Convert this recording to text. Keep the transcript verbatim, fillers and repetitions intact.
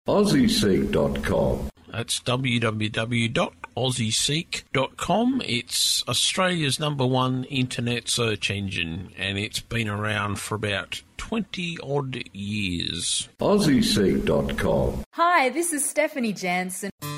aussie seek dot com. That's w w w dot aussie seek dot com. It's Australia's number one internet search engine, and it's been around for about twenty-odd years. aussie seek dot com. Hi, this is Stephanie Jansen.